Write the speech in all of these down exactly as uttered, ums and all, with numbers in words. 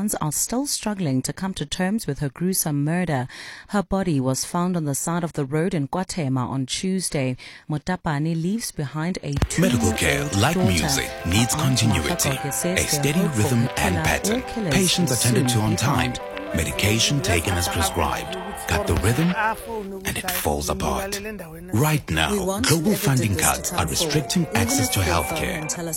response are still struggling to come to terms with her gruesome murder. Her body was found on the side of the road in KwaThema on Tuesday. Motapane leaves behind a Medical care, like music, needs continuity, a steady rhythm and pattern. Patients attended to on time, medication taken as prescribed. Cut the rhythm and it falls apart. Right now, global funding cuts are restricting access to healthcare.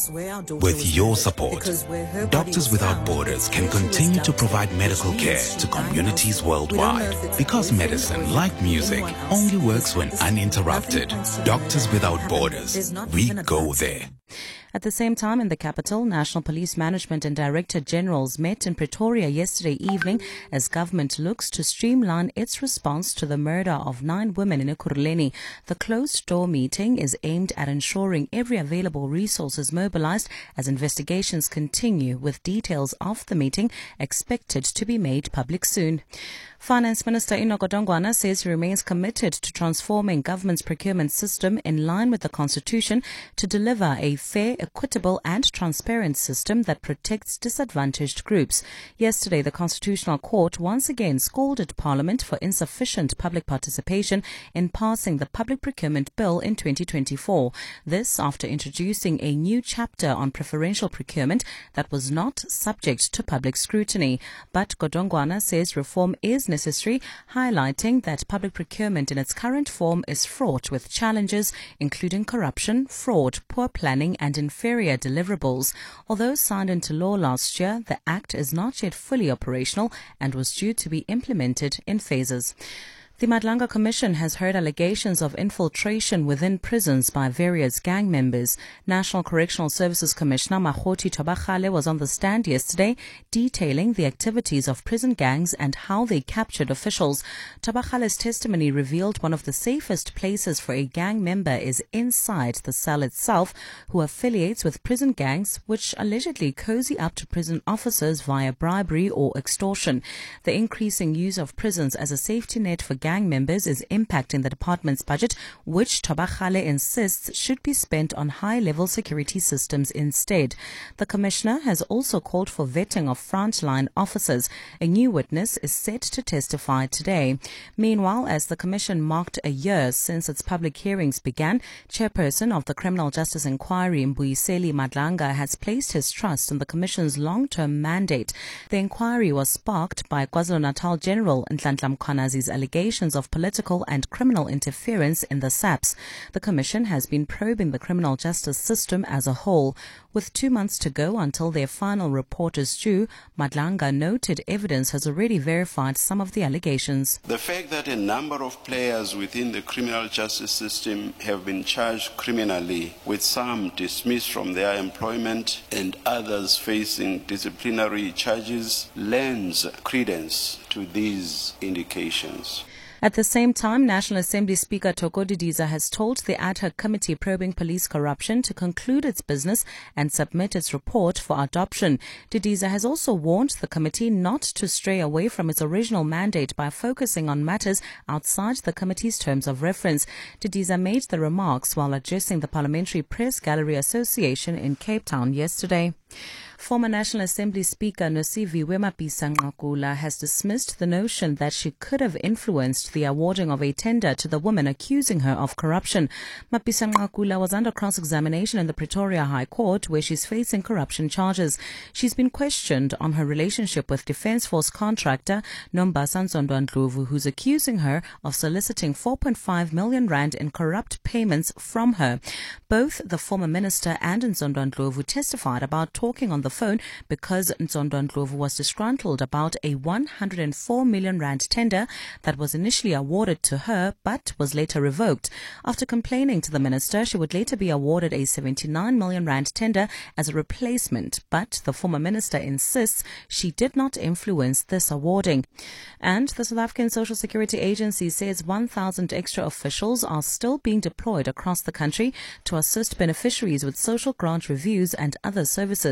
With your support, Doctors Without Borders can continue to provide medical care to communities worldwide. Because medicine, like music, only works when uninterrupted. Doctors Without Borders, we go there. At the same time, in the capital, National Police Management and Director Generals met in Pretoria yesterday evening as government looks to streamline its response to the murder of nine women in Ekurhuleni. The closed-door meeting is aimed at ensuring every available resource is mobilized as investigations continue, with details of the meeting expected to be made public soon. Finance Minister Enoch Godongwana says he remains committed to transforming government's procurement system in line with the Constitution to deliver a fair, equitable and transparent system that protects disadvantaged groups. Yesterday, the Constitutional Court once again scolded Parliament for insufficient public participation in passing the Public Procurement Bill in twenty twenty-four. This after introducing a new chapter on preferential procurement that was not subject to public scrutiny. But Godongwana says reform is necessary, highlighting that public procurement in its current form is fraught with challenges, including corruption, fraud, poor planning and inferior deliverables. Although signed into law last year, the Act is not yet fully operational and was due to be implemented in phases. The Madlanga Commission has heard allegations of infiltration within prisons by various gang members. National Correctional Services Commissioner Makgothi Thobagale was on the stand yesterday detailing the activities of prison gangs and how they captured officials. Thobagale's testimony revealed one of the safest places for a gang member is inside the cell itself, who affiliates with prison gangs which allegedly cozy up to prison officers via bribery or extortion. The increasing use of prisons as a safety net for gang members is impacting the department's budget, which Thobagale insists should be spent on high-level security systems instead. The commissioner has also called for vetting of frontline officers. A new witness is set to testify today. Meanwhile, as the commission marked a year since its public hearings began, chairperson of the Criminal Justice Inquiry, Mbuyiseli Madlanga, has placed his trust in the commission's long-term mandate. The inquiry was sparked by KwaZulu-Natal General Nhlanhla Mkhwanazi's allegations of political and criminal interference in the S A P S. The Commission has been probing the criminal justice system as a whole. With two months to go until their final report is due, Madlanga noted evidence has already verified some of the allegations. The fact that a number of players within the criminal justice system have been charged criminally, with some dismissed from their employment and others facing disciplinary charges, lends credence to these indications. At the same time, National Assembly Speaker Thoko Didiza has told the ad hoc committee probing police corruption to conclude its business and submit its report for adoption. Didiza has also warned the committee not to stray away from its original mandate by focusing on matters outside the committee's terms of reference. Didiza made the remarks while addressing the Parliamentary Press Gallery Association in Cape Town yesterday. Former National Assembly Speaker Nosiviwe Mapisa-Nqakula has dismissed the notion that she could have influenced the awarding of a tender to the woman accusing her of corruption. Mapisa-Nqakula was under cross-examination in the Pretoria High Court, where she's facing corruption charges. She's been questioned on her relationship with Defence Force contractor Nombasa Nzondwa-Ndlovu, who's accusing her of soliciting four point five million rand in corrupt payments from her. Both the former minister and Nzondwa-Ndlovu testified about talking on the phone because Nzondwa-Ndlovu was disgruntled about a one hundred four million rand tender that was initially awarded to her but was later revoked. After complaining to the minister, she would later be awarded a seventy-nine million rand tender as a replacement, but the former minister insists she did not influence this awarding. And the South African Social Security Agency says one thousand extra officials are still being deployed across the country to assist beneficiaries with social grant reviews and other services.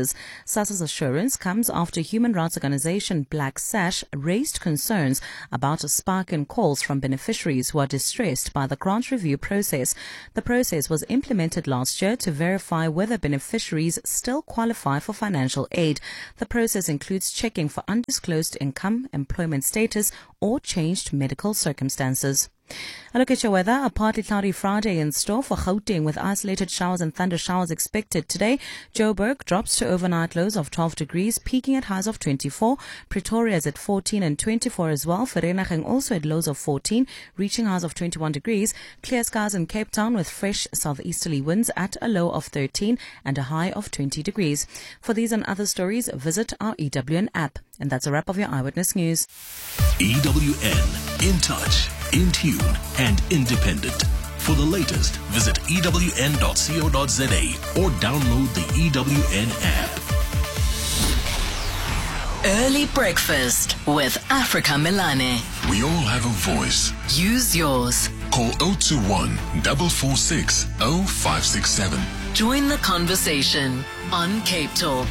SASSA's assurance comes after human rights organization Black Sash raised concerns about a spike in calls from beneficiaries who are distressed by the grant review process. The process was implemented last year to verify whether beneficiaries still qualify for financial aid. The process includes checking for undisclosed income, employment status, or changed medical circumstances. A look at your weather. A partly cloudy Friday in store for Gauteng with isolated showers and thunder showers expected today. Joburg drops to overnight lows of twelve degrees, peaking at highs of twenty-four. Pretoria is at fourteen and twenty-four as well. Vereeniging also at lows of fourteen, reaching highs of twenty-one degrees. Clear skies in Cape Town with fresh southeasterly winds at a low of thirteen and a high of twenty degrees. For these and other stories, visit our E W N app. And that's a wrap of your Eyewitness News. E W N, in touch, in tune, and independent. For the latest, visit E W N dot co dot za or download the E W N app. Early breakfast with Africa Milane. We all have a voice. Use yours. Call zero two one, four four six, zero five six seven. Join the conversation on Cape Talk.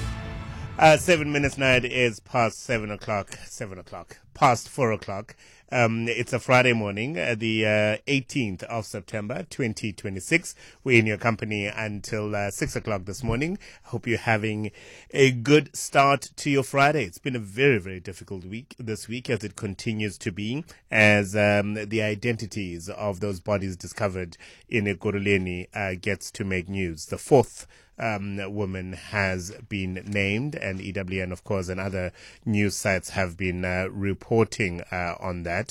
Uh, seven minutes now. It is past seven o'clock. Seven o'clock. Past four o'clock. Um, it's a Friday morning, uh, the uh, eighteenth of September, twenty twenty-six. We're in your company until uh, six o'clock this morning. Hope you're having a good start to your Friday. It's been a very, very difficult week this week, as it continues to be, as um, the identities of those bodies discovered in Ekurhuleni uh, gets to make news. The fourth Um, woman has been named, and E W N, of course, and other news sites have been uh, reporting uh, on that.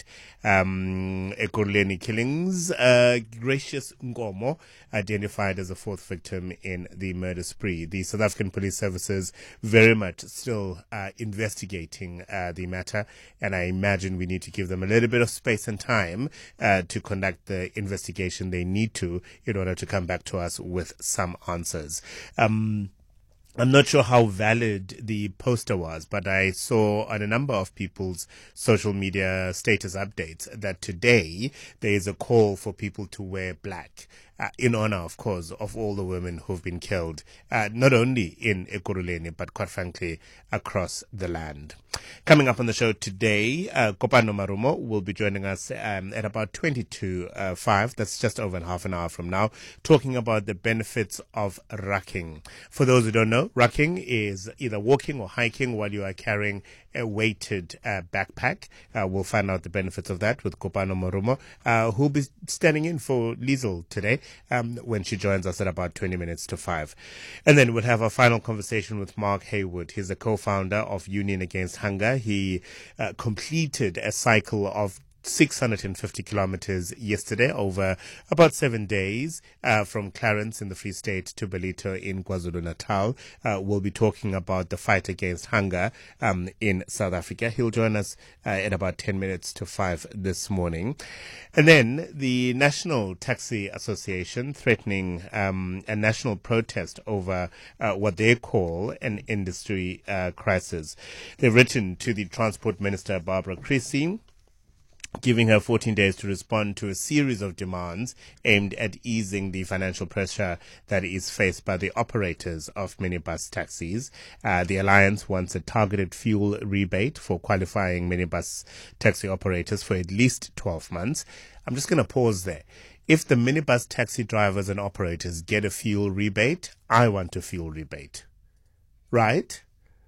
Um, Ekurhuleni killings, uh, Gracious Nkomo identified as a fourth victim in the murder spree. The South African Police Services very much still uh, investigating uh, the matter, and I imagine we need to give them a little bit of space and time uh, to conduct the investigation they need to in order to come back to us with some answers. Um, I'm not sure how valid the poster was, but I saw on a number of people's social media status updates that today there is a call for people to wear black. Uh, in honor, of course, of all the women who've been killed, uh, not only in Ekurhuleni, but quite frankly, across the land. Coming up on the show today, uh, Kopano Marumo will be joining us um, at about twenty-two uh, five, that's just over half an hour from now, talking about the benefits of rucking. For those who don't know, rucking is either walking or hiking while you are carrying a weighted uh, backpack. Uh, we'll find out the benefits of that with Kopano Marumo, uh, who'll be standing in for Liesl today. Um, when she joins us at about twenty minutes to five. And then we'll have a final conversation with Mark Haywood. He's a co-founder of Union Against Hunger. He uh, completed a cycle of six hundred fifty kilometers yesterday over about seven days uh, from Clarence in the Free State to Ballito in KwaZulu-Natal. Uh, we'll be talking about the fight against hunger um, in South Africa. He'll join us uh, at about ten minutes to five this morning. And then the National Taxi Association threatening um, a national protest over uh, what they call an industry uh, crisis. They've written to the Transport Minister, Barbara Creecy, giving her fourteen days to respond to a series of demands aimed at easing the financial pressure that is faced by the operators of minibus taxis. Uh, the Alliance wants a targeted fuel rebate for qualifying minibus taxi operators for at least twelve months. I'm just going to pause there. If the minibus taxi drivers and operators get a fuel rebate, I want a fuel rebate. Right?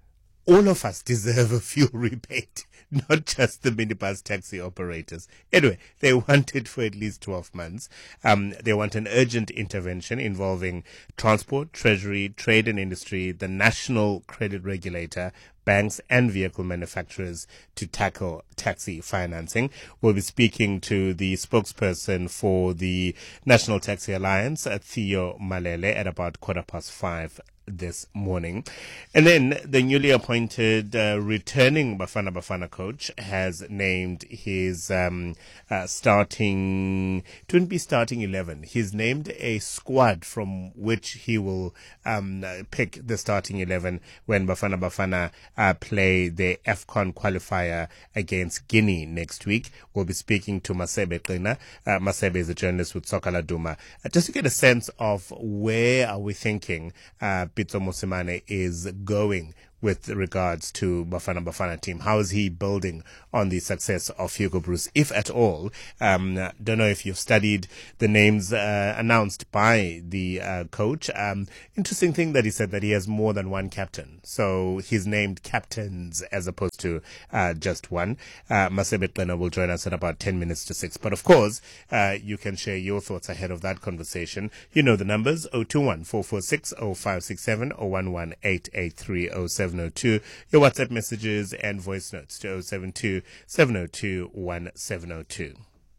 All of us deserve a fuel rebate, not just the minibus taxi operators. Anyway, they want it for at least twelve months. Um, they want an urgent intervention involving transport, treasury, trade and industry, the national credit regulator, banks and vehicle manufacturers to tackle taxi financing. We'll be speaking to the spokesperson for the National Taxi Alliance, Theo Malele, at about quarter past five this morning. And then the newly appointed uh, returning Bafana Bafana coach has named his um, uh, starting, it wouldn't be starting eleven. He's named a squad from which he will um, pick the starting eleven when Bafana Bafana uh, play their AFCON qualifier against Guinea next week. We'll be speaking to Masebe Qina. Uh, Masebe is a journalist with Soka Laduma. Uh, just to get a sense of where are we thinking uh, Pitso Mosimane is going with regards to Bafana Bafana team. How is he building on the success of Hugo Broos, if at all? Um, don't know if you've studied the names uh, announced by the uh, coach. Um, interesting thing that he said that he has more than one captain. So he's named captains as opposed to uh, just one. Uh, Masebe Qina will join us at about ten minutes to six. But of course, uh, you can share your thoughts ahead of that conversation. You know the numbers: zero two one, four four six, zero five six seven, zero one one, eight eight three, zero seven zero two. Your WhatsApp messages and voice notes to zero seven two, seven zero two, one seven zero two.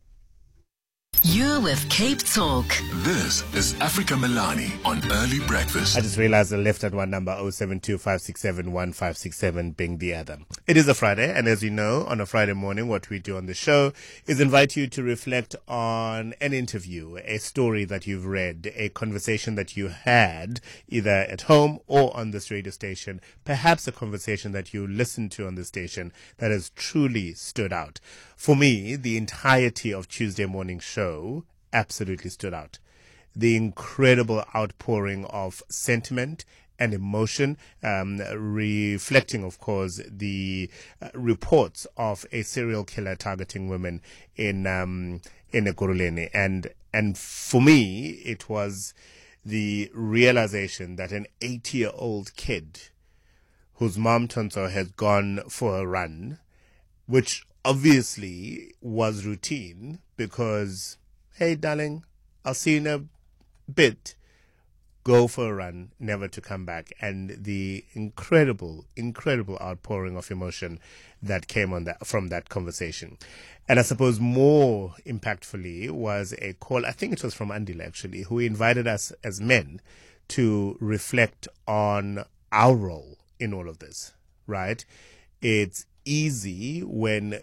You're with Cape Talk. This is Africa Milani on Early Breakfast. I just realized I left at one number, zero seven two, five six seven, one five six seven, being the other. It is a Friday, and as you know, on a Friday morning, what we do on the show is invite you to reflect on an interview, a story that you've read, a conversation that you had either at home or on this radio station, perhaps a conversation that you listened to on the station that has truly stood out. For me, the entirety of Tuesday morning show absolutely stood out. The incredible outpouring of sentiment and emotion, um, reflecting, of course, the uh, reports of a serial killer targeting women in um, in Ekurhuleni. And and for me, it was the realization that an eighty-year-old kid whose mom Tonso has gone for a run, which obviously was routine because, hey, darling, I'll see you in a bit. Go for a run, never to come back. And the incredible, incredible outpouring of emotion that came on that from that conversation. And I suppose more impactfully was a call, I think it was from Andile actually, who invited us as men to reflect on our role in all of this, right? It's easy when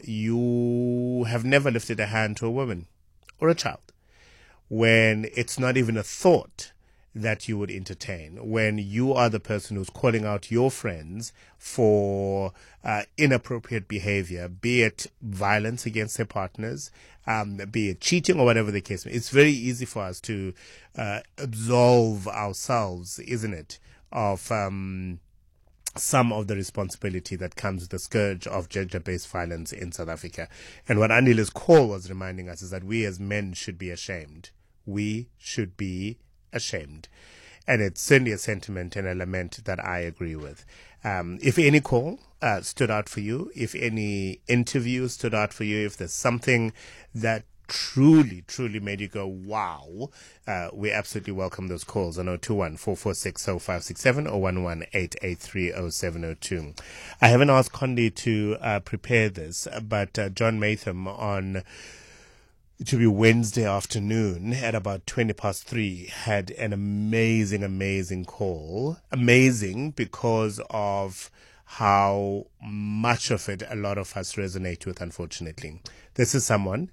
you have never lifted a hand to a woman or a child, when it's not even a thought that you would entertain, when you are the person who's calling out your friends for uh, inappropriate behavior, be it violence against their partners, um, be it cheating or whatever the case may be. It's very easy for us to uh, absolve ourselves, isn't it, of um some of the responsibility that comes with the scourge of gender-based violence in South Africa. And what Anile's call was reminding us is that we as men should be ashamed. We should be ashamed. And it's certainly a sentiment and a lament that I agree with. Um, if any call uh, stood out for you, if any interview stood out for you, if there's something that truly, truly made you go, wow, uh, we absolutely welcome those calls on zero two one, four four six, zero five six seven or one one eight eight three, zero seven zero two. I haven't asked Condi to uh, prepare this, but uh, John Matham on, it should be Wednesday afternoon at about twenty past three, had an amazing, amazing call. Amazing because of how much of it a lot of us resonate with, unfortunately. This is someone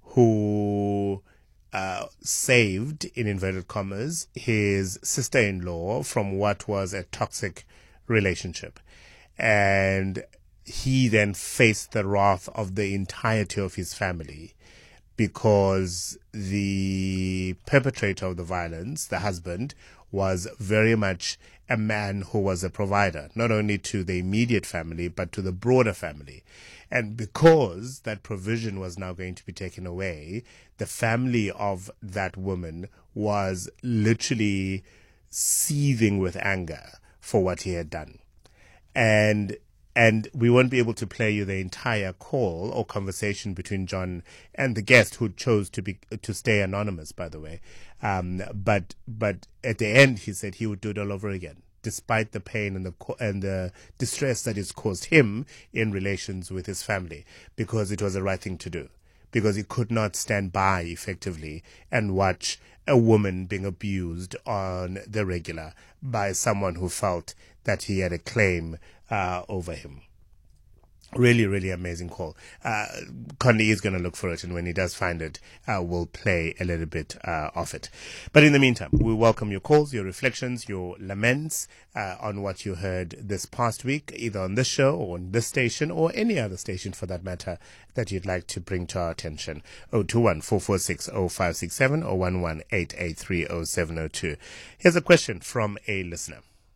who uh, saved, in inverted commas, his sister-in-law from what was a toxic relationship. And he then faced the wrath of the entirety of his family because the perpetrator of the violence, the husband, was very much a man who was a provider, not only to the immediate family, but to the broader family. And because that provision was now going to be taken away, the family of that woman was literally seething with anger for what he had done. And and we won't be able to play you the entire call or conversation between John and the guest, who chose to be to stay anonymous, by the way. Um, but but at the end, he said he would do it all over again, despite the pain and the and the distress that it's caused him in relations with his family, because it was the right thing to do, because he could not stand by effectively and watch a woman being abused on the regular by someone who felt that he had a claim uh, over him. Really, really amazing call. Uh, Condi is going to look for it, and when he does find it, uh, we'll play a little bit uh, of it. But in the meantime, we welcome your calls, your reflections, your laments uh, on what you heard this past week, either on this show or on this station or any other station for that matter that you'd like to bring to our attention. oh two one, four four six, oh five six seven or one one eight eight three oh seven oh two. Here's a question from a listener.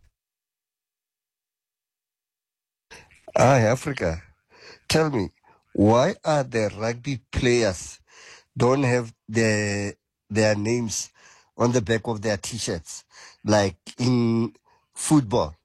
Hi, Africa. Tell me, why are the rugby players don't have their their names on the back of their T-shirts, like in football?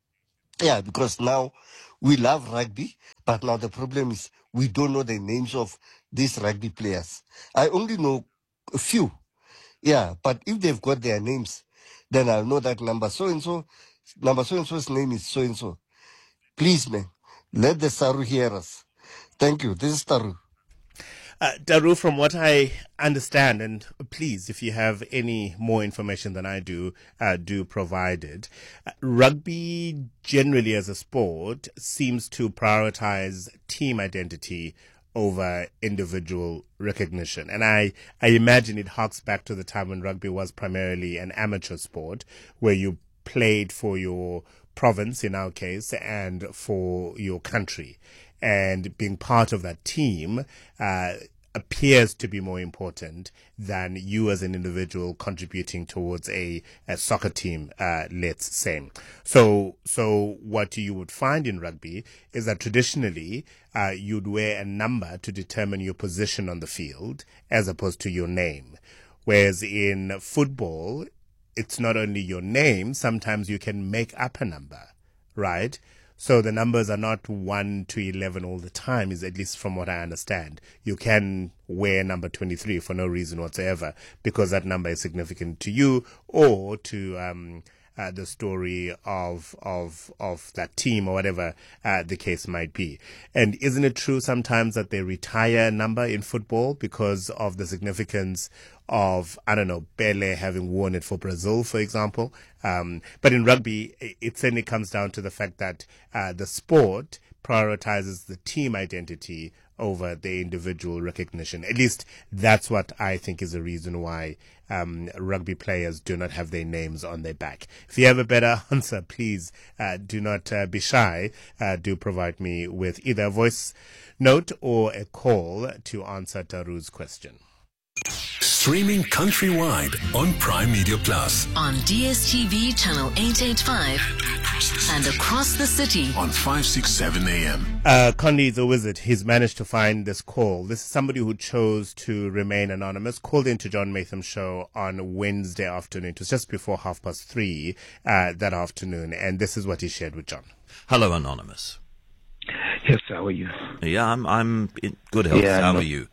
Yeah, because now we love rugby, but now the problem is we don't know the names of these rugby players. I only know a few. Yeah, but if they've got their names, then I'll know that number so-and-so, number so-and-so's name is so-and-so. Please, man. Let the Saru hear us. Thank you. This is Taru. Uh, Taru, from what I understand, and please, if you have any more information than I do, uh, do provide it. Uh, rugby, generally as a sport, seems to prioritize team identity over individual recognition. And I, I imagine it harks back to the time when rugby was primarily an amateur sport, where you played for your province, in our case, and for your country. And being part of that team uh, appears to be more important than you as an individual contributing towards a, a soccer team, uh, let's say. So, so what you would find in rugby is that traditionally uh, you'd wear a number to determine your position on the field as opposed to your name. Whereas in football, it's not only your name, sometimes you can make up a number, right? So the numbers are not one to eleven all the time, is at least from what I understand. You can wear number twenty-three for no reason whatsoever because that number is significant to you or to um, uh, the story of of of that team or whatever uh, the case might be. And isn't it true sometimes that they retire a number in football because of the significance of, I don't know, Pele having worn it for Brazil, for example. Um, but in rugby, it certainly comes down to the fact that uh, the sport prioritizes the team identity over the individual recognition. At least that's what I think is the reason why um, rugby players do not have their names on their back. If you have a better answer, please uh, do not uh, be shy. Uh, do provide me with either a voice note or a call to answer Taru's question. Streaming countrywide on Prime Media Plus. On D S T V channel eight eighty-five and across the city on five sixty-seven A M. Uh, Condi is a wizard. He's managed to find this call. This is somebody who chose to remain anonymous, called into John Maytham's show on Wednesday afternoon. It was just before half past three uh, that afternoon, and this is what he shared with John. Hello, Anonymous. Yes, how are you? Yeah, I'm I'm in good health. Yeah, how no. are you?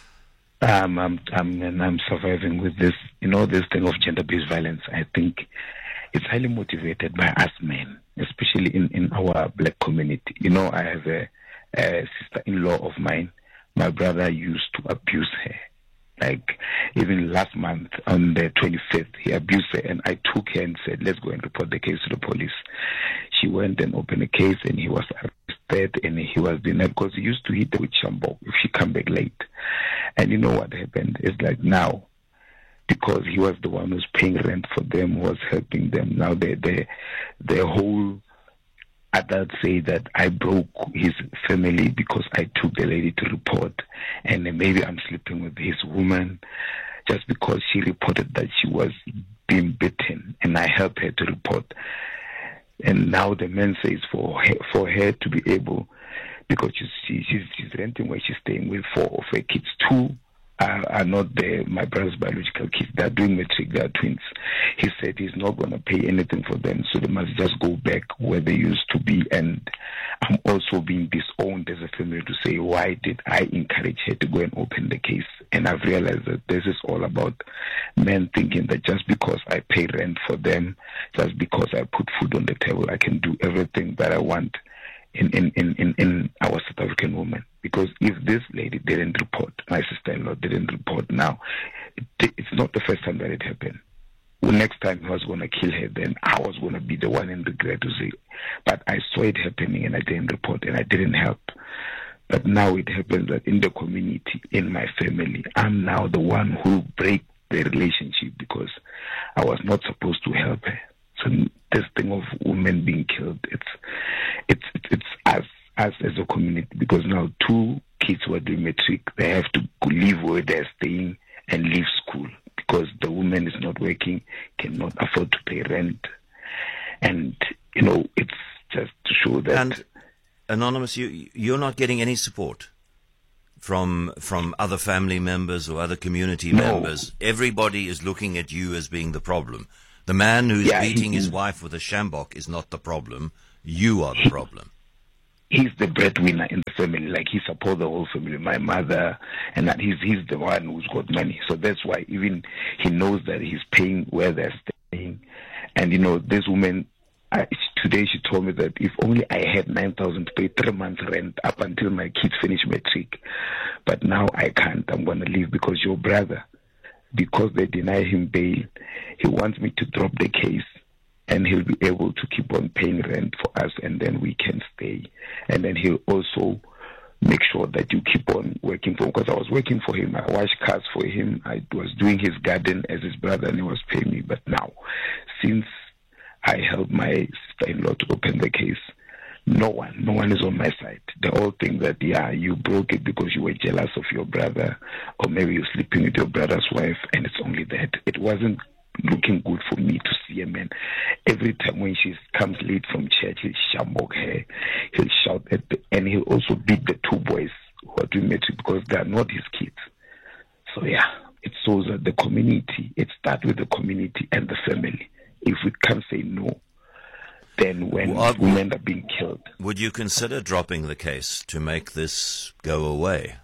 Um, I'm, I'm, and I'm surviving with this, you know, this thing of gender-based violence. I think it's highly motivated by us men, especially in, in our black community. You know, I have a, a sister-in-law of mine. My brother used to abuse her. Like, even last month on the twenty-fifth, he abused her, and I took her and said, let's go and report the case to the police. She went and opened a case, and he was arrested, and he was denied because he used to hit her with shambok if she come back late. And you know what happened? It's like now, because he was the one who's paying rent for them, was helping them. Now the the the whole adults say that I broke his family because I took the lady to report, and maybe I'm sleeping with his woman just because she reported that she was being beaten, and I helped her to report. And now the man says for her, for her to be able, because she's, she's, she's renting where she's staying with four of her kids. Two are, are not the, my brother's biological kids. They're doing matric, they're twins. He said he's not going to pay anything for them, so they must just go back where they used to be. And I'm also being disowned as a family to say, why did I encourage her to go and open the case? And I've realized that this is all about men thinking that just because I pay rent for them, just because I put food on the table, I can do everything that I want in, in, in, in, in our South African woman. Because if this lady didn't report, my sister-in-law didn't report now, it, it's not the first time that it happened. Well, next time he was going to kill her, then I was going to be the one in regret to say, but I saw it happening and I didn't report and I didn't help. But now it happens that in the community, in my family, I'm now the one who break the relationship because I was not supposed to help her. So this thing of women being killed, it's it's it's, it's us us as a community, because now two kids who are doing matric, they have to leave where they're staying and leave school because the woman is not working, cannot afford to pay rent, and you know it's just to show that. And Anonymous, you you're not getting any support from from other family members or other community no. members. Everybody is looking at you as being the problem. The man who's yeah, beating he, his wife with a shambok is not the problem. You are the he, problem. He's the breadwinner in the family. Like, he supports the whole family, my mother, and that he's he's the one who's got money. So that's why even he knows that he's paying where they're staying. And you know, this woman, I, today she told me that if only I had nine thousand to pay three months rent up until my kids finish matric, but now I can't. I'm gonna leave because your brother, because they deny him bail, he wants me to drop the case, and he'll be able to keep on paying rent for us, and then we can stay. And then he'll also make sure that you keep on working for him, because I was working for him. I washed cars for him. I was doing his garden as his brother, and he was paying me. But now, since I helped my sister-in-law to open the case, no one, no one is on my side. They all think that, yeah, you broke it because you were jealous of your brother, or maybe you're sleeping with your brother's wife, and it's only that. It wasn't looking good for me to see a man. Every time when she comes late from church, he'll shambok her, he'll shout at the, and he'll also beat the two boys who are doing matric because they are not his kids. So yeah, it shows that the community, it starts with the community and the family. If we can't say no, then when well, women are being killed. Would you consider dropping the case to make this go away?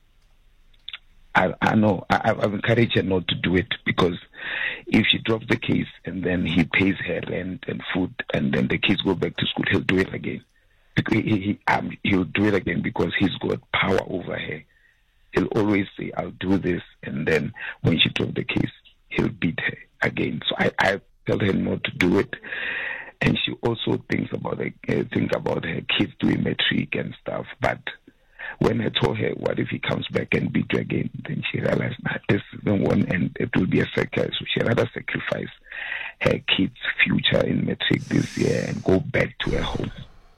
I, I know. I, I've encouraged her not to do it, because if she drops the case and then he pays her rent and food, and then the kids go back to school, he'll do it again. Because he, he, um, he'll do it again because he's got power over her. He'll always say, I'll do this, and then when she drops the case, he'll beat her again. So I, I tell her not to do it. And she also thinks about her, uh, think about her kids doing matric and stuff. But when I told her, what if he comes back and beat you again, then she realized, nah, this is the one, and it will be a cycle. So she rather sacrifice her kids' future in matric this year and go back to her home.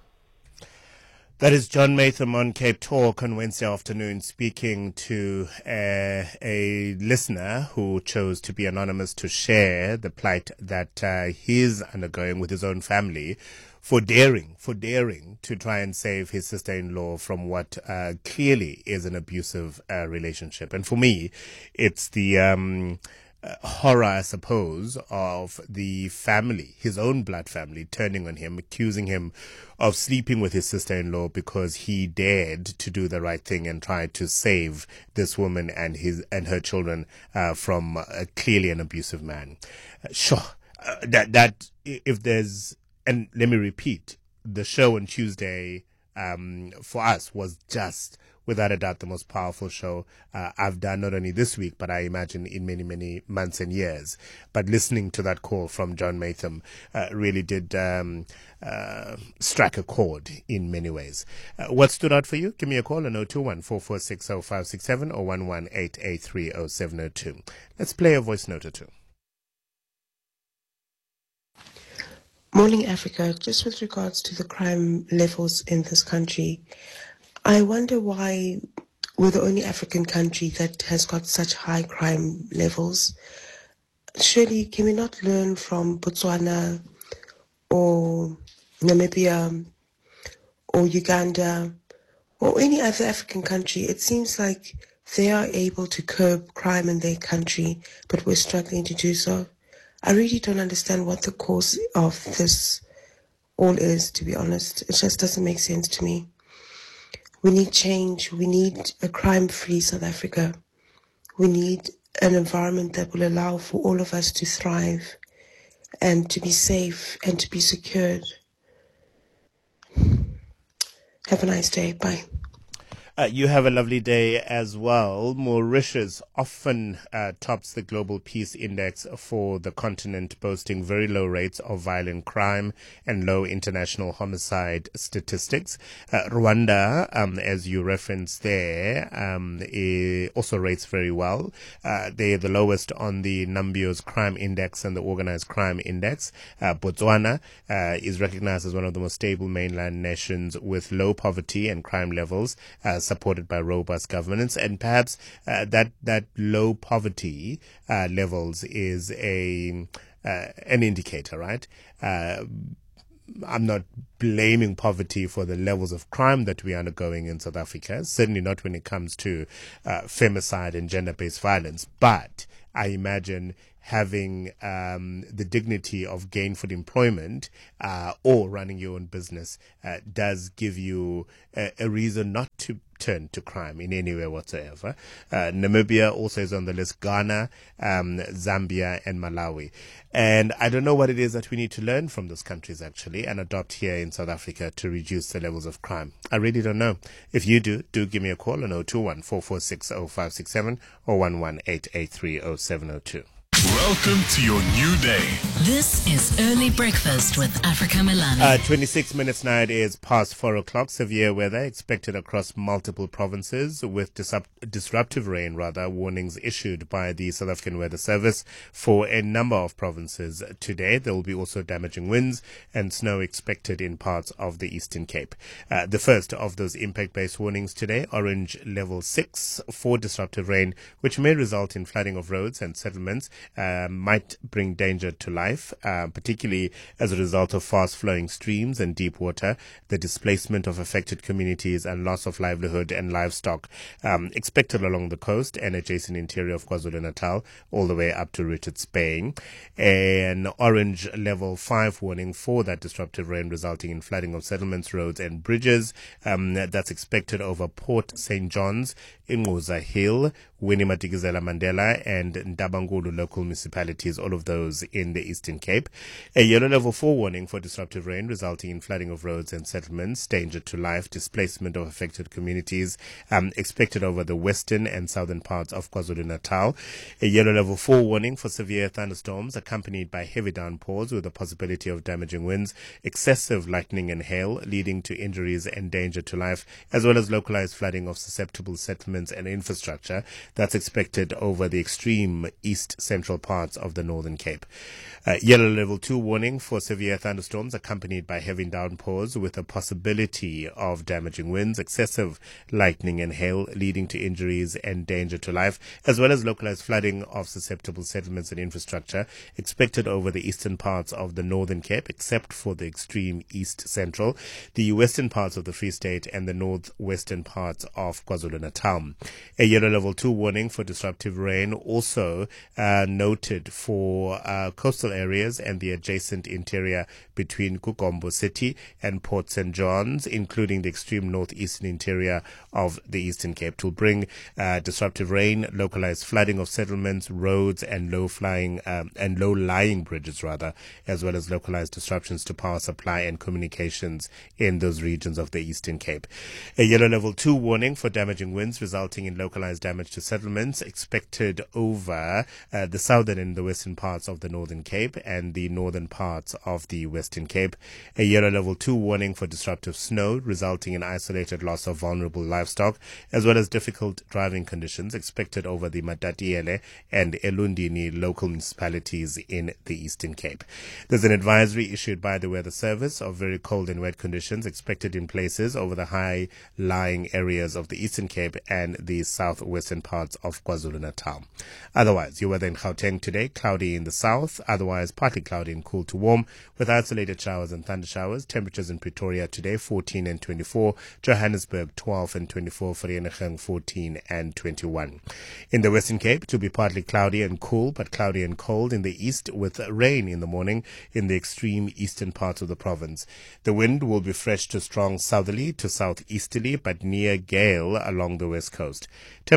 That is John Maytham on Cape Talk on Wednesday afternoon, speaking to uh, a listener who chose to be anonymous to share the plight that uh, he's undergoing with his own family for daring, for daring to try and save his sister-in-law from what uh, clearly is an abusive uh, relationship. And for me, it's the um, uh, horror, I suppose, of the family, his own blood family, turning on him, accusing him of sleeping with his sister-in-law because he dared to do the right thing and try to save this woman and his and her children uh, from uh, clearly an abusive man. Uh, sure, uh, that that if there's, and let me repeat, the show on Tuesday um, for us was just, without a doubt, the most powerful show uh, I've done, not only this week, but I imagine in many, many months and years. But listening to that call from John Maytham uh, really did um, uh, strike a chord in many ways. Uh, what stood out for you? Give me a call on zero two one, four four six, zero five six seven or one one eight eight three zero seven zero two. Let's play a voice note or two. Morning, Africa. Just with regards to the crime levels in this country, I wonder why we're the only African country that has got such high crime levels. Surely, can we not learn from Botswana or Namibia or Uganda or any other African country? It seems like they are able to curb crime in their country, but we're struggling to do so. I really don't understand what the cause of this all is, to be honest. It just doesn't make sense to me. We need change. We need a crime-free South Africa. We need an environment that will allow for all of us to thrive and to be safe and to be secured. Have a nice day. Bye. Uh, you have a lovely day as well. Mauritius often uh, tops the Global Peace Index for the continent, boasting very low rates of violent crime and low international homicide statistics. Uh, Rwanda, um, as you referenced there, um, also rates very well. Uh, they're the lowest on the Numbio's crime index and the organized crime index. Uh, Botswana uh, is recognized as one of the most stable mainland nations with low poverty and crime levels, uh, supported by robust governance. And perhaps uh, that that low poverty uh, levels is a uh, an indicator, right? Uh, I'm not blaming poverty for the levels of crime that we are undergoing in South Africa, certainly not when it comes to uh, femicide and gender-based violence. But I imagine having um, the dignity of gainful employment uh, or running your own business uh, does give you a, a reason not to turn to crime in any way whatsoever. Uh, Namibia also is on the list, Ghana, um, Zambia, and Malawi. And I don't know what it is that we need to learn from those countries, actually, and adopt here in South Africa to reduce the levels of crime. I really don't know. If you do, do give me a call on zero two one, four four six, zero five six seven or one one eight eight three, zero seven zero two. Welcome to your new day. This is Early Breakfast with Africa Milani. Uh, twenty-six minutes now, it is past four o'clock. Severe weather expected across multiple provinces with disrupt- disruptive rain, rather, warnings issued by the South African Weather Service for a number of provinces today. There will be also damaging winds and snow expected in parts of the Eastern Cape. Uh, the first of those impact-based warnings today, orange level six for disruptive rain, which may result in flooding of roads and settlements. Uh, might bring danger to life, uh, particularly as a result of fast-flowing streams and deep water, the displacement of affected communities and loss of livelihood and livestock um, expected along the coast and adjacent interior of KwaZulu-Natal, all the way up to Richards Bay. An orange level five warning for that disruptive rain resulting in flooding of settlements, roads and bridges. Um, that's expected over Port Saint John's, Ingoza Hill, Winnie Madikizela Mandela and Ndabangulu local municipalities, all of those in the Eastern Cape. A yellow level four warning for disruptive rain resulting in flooding of roads and settlements, danger to life, displacement of affected communities, um, expected over the western and southern parts of KwaZulu-Natal. A yellow level four warning for severe thunderstorms accompanied by heavy downpours with the possibility of damaging winds, excessive lightning and hail leading to injuries and danger to life, as well as localized flooding of susceptible settlements and infrastructure. That's expected over the extreme east central parts of the Northern Cape. Uh, yellow level two warning for severe thunderstorms accompanied by heavy downpours with a possibility of damaging winds, excessive lightning and hail leading to injuries and danger to life, as well as localized flooding of susceptible settlements and infrastructure expected over the eastern parts of the Northern Cape, except for the extreme east central, the western parts of the Free State and the northwestern parts of KwaZulu-Natal. A yellow level two warning for disruptive rain also uh, noted for uh, coastal areas and the adjacent interior between Kukombo City and Port Saint John's, including the extreme northeastern interior of the Eastern Cape, to bring uh, disruptive rain, localized flooding of settlements, roads, and low-flying um, and low-lying bridges, rather, as well as localized disruptions to power supply and communications in those regions of the Eastern Cape. A yellow level two warning for damaging winds resulting in localized damage to settlements expected over uh, the southern and the western parts of the Northern Cape and the northern parts of the Western Cape. A yellow level two warning for disruptive snow resulting in isolated loss of vulnerable livestock, as well as difficult driving conditions expected over the Matatiele and Elundini local municipalities in the Eastern Cape. There's an advisory issued by the Weather Service of very cold and wet conditions expected in places over the high-lying areas of the Eastern Cape and the southwestern parts of KwaZulu-Natal. Otherwise, your weather in Gauteng today, cloudy in the south, otherwise partly cloudy and cool to warm, with isolated showers and thunder showers. Temperatures in Pretoria today, fourteen and twenty-four, Johannesburg, twelve and twenty-four, Vereeniging, fourteen and twenty-one. In the Western Cape, it will be partly cloudy and cool, but cloudy and cold in the east, with rain in the morning in the extreme eastern parts of the province. The wind will be fresh to strong southerly to southeasterly, but near gale along the west coast. Temperatures in Cape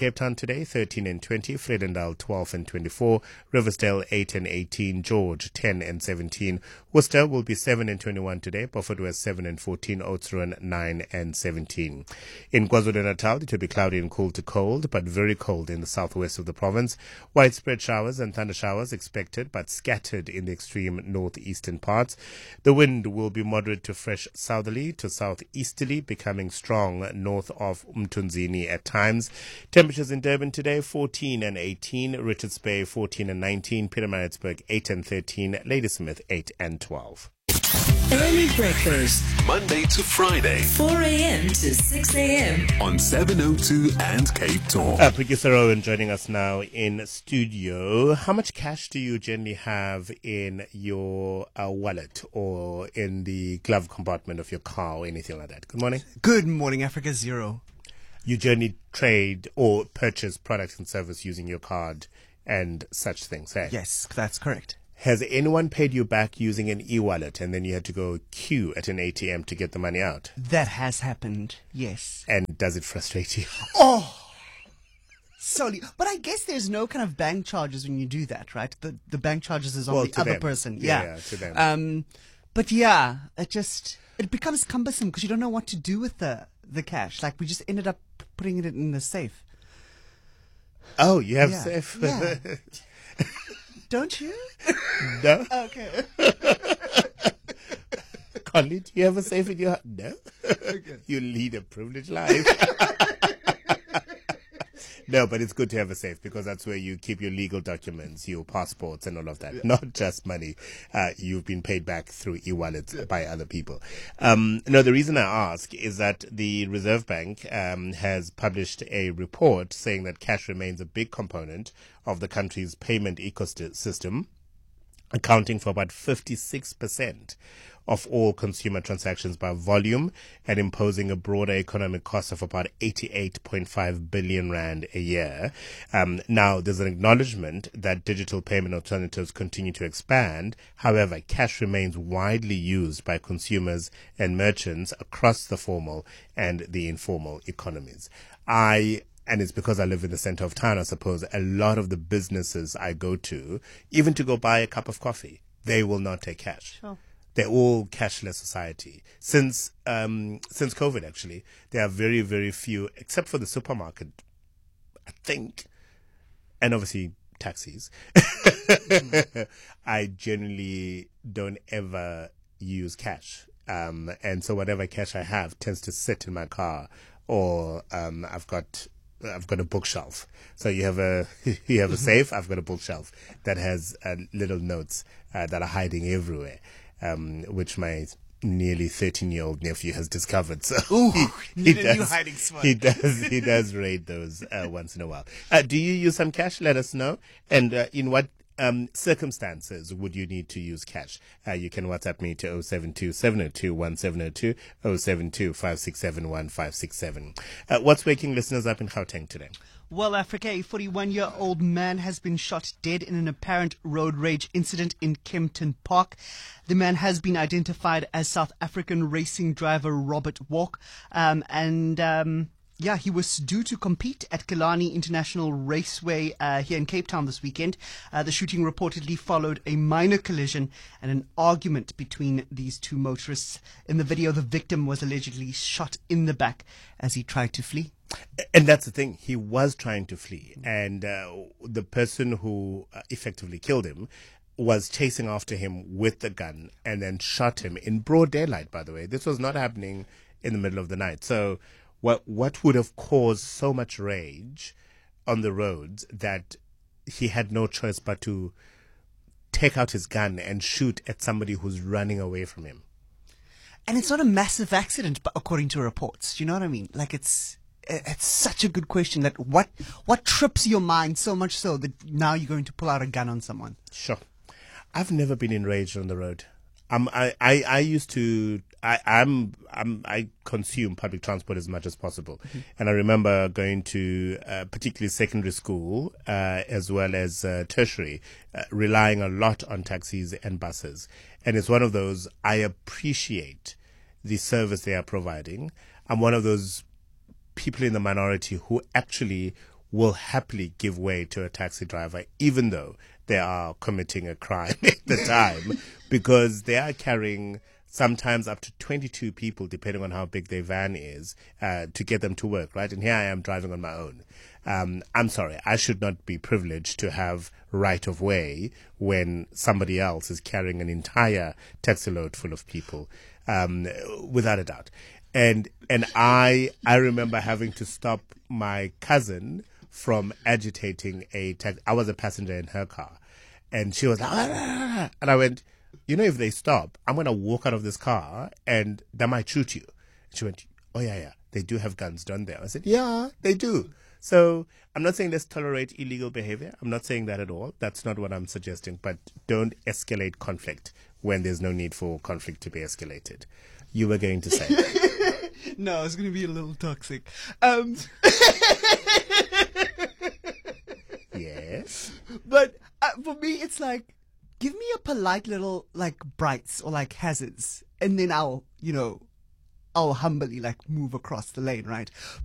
Cape Town today, thirteen and twenty. Vredendal, twelve and twenty-four. Riversdale, eight and eighteen. George, ten and seventeen. Worcester will be seven and twenty-one today. Beaufort West, seven and fourteen. Oudtshoorn, nine and seventeen. In KwaZulu-Natal, it will be cloudy and cool to cold, but very cold in the southwest of the province. Widespread showers and thunder showers expected, but scattered in the extreme northeastern parts. The wind will be moderate to fresh southerly to southeasterly, becoming strong north of Umtunzini at times. Temperatures in Durban today, fourteen and eighteen. Richards Bay, fourteen and nineteen. Pietermaritzburg, eight and thirteen. Ladysmith, eight and twelve. Early breakfast, Monday to Friday, four a.m. to six a.m. on seven oh two and Cape Talk. Uh, Producer Owen joining us now in studio. How much cash do you generally have in your uh, wallet or in the glove compartment of your car or anything like that? Good morning. Good morning, Africa. Zero. You generally trade or purchase products and service using your card and such things, eh? Yes, that's correct. Has anyone paid you back using an e-wallet and then you had to go queue at an A T M to get the money out? That has happened, yes. And does it frustrate you? Oh, sorry. But I guess there's no kind of bank charges when you do that, right? The the bank charges is on well, the other them. person. Yeah, Yeah. yeah, to them. Um, but yeah, it just, it becomes cumbersome because you don't know what to do with the, the cash. Like we just ended up putting it in the safe. Oh, you have Yeah. safe? Yeah. Don't you? No. Okay. Connie, do you have a safe in your house? No. Okay. You lead a privileged life. No, but it's good to have a safe because that's where you keep your legal documents, your passports and all of that. Yeah. Not just money. Uh, you've been paid back through e-wallets yeah. by other people. Um, no, the reason I ask is that the Reserve Bank um, has published a report saying that cash remains a big component of the country's payment ecosystem, accounting for about fifty-six percent of all consumer transactions by volume and imposing a broader economic cost of about eighty-eight point five billion rand a year. Um, now, there's an acknowledgement that digital payment alternatives continue to expand. However, cash remains widely used by consumers and merchants across the formal and the informal economies. I And it's because I live in the center of town, I suppose, a lot of the businesses I go to, even to go buy a cup of coffee, they will not take cash. Sure. They're all cashless society. Since um, since COVID, actually, there are very, very few, except for the supermarket, I think, and obviously taxis. I generally don't ever use cash. Um, and so whatever cash I have tends to sit in my car, or um, I've got... I've got a bookshelf. So you have a you have a safe. I've got a bookshelf that has uh, little notes uh, that are hiding everywhere, um, which my nearly thirteen-year-old nephew has discovered. So Ooh, he, he does. New hiding spot. He does. He does raid those uh, once in a while. Uh, do you use some cash? Let us know. And uh, in what um, circumstances would you need to use cash? Uh, you can WhatsApp me to oh seven two, seven oh two, one seven oh two, oh seven two, five six seven, one five six seven. Uh, what's waking listeners up in Gauteng today? Well, Africa, a forty-one-year-old man has been shot dead in an apparent road rage incident in Kempton Park. The man has been identified as South African racing driver Robert Walk, um, and um, yeah, he was due to compete at Killarney International Raceway uh, here in Cape Town this weekend. Uh, the shooting reportedly followed a minor collision and an argument between these two motorists. In the video, the victim was allegedly shot in the back as he tried to flee. And that's the thing. He was trying to flee. And uh, the person who uh, effectively killed him was chasing after him with the gun and then shot him in broad daylight, by the way. This was not happening in the middle of the night. So what what would have caused so much rage on the roads that he had no choice but to take out his gun and shoot at somebody who's running away from him? And it's not a massive accident, but according to reports. Do you know what I mean? Like it's... It's such a good question that what what trips your mind so much so that now you're going to pull out a gun on someone? Sure. I've never been enraged on the road. Um, I, I, I used to, I, I'm, I'm, I consume public transport as much as possible. Mm-hmm. And I remember going to, uh, particularly secondary school, uh, as well as, uh, tertiary, uh, relying a lot on taxis and buses. And it's one of those, I appreciate the service they are providing. I'm one of those people in the minority who actually will happily give way to a taxi driver, even though they are committing a crime at the time, because they are carrying sometimes up to twenty-two people, depending on how big their van is, uh, to get them to work, right? And here I am driving on my own. Um, I'm sorry, I should not be privileged to have right of way when somebody else is carrying an entire taxi load full of people, um, without a doubt. And and I I remember having to stop my cousin from agitating a taxi. I was a passenger in her car, and she was like, ah, ah, ah. And I went, you know, if they stop, I'm going to walk out of this car and they might shoot you. She went, oh, yeah, yeah, they do have guns, don't they? I said, yeah, they do. So I'm not saying let's tolerate illegal behavior. I'm not saying that at all. That's not what I'm suggesting. But don't escalate conflict when there's no need for conflict to be escalated. You were going to say. No, it's going to be a little toxic. Um, yes. But uh, for me, it's like, give me a polite little, like, brights or, like, hazards. And then I'll, you know, I'll humbly, like, move across the lane, right?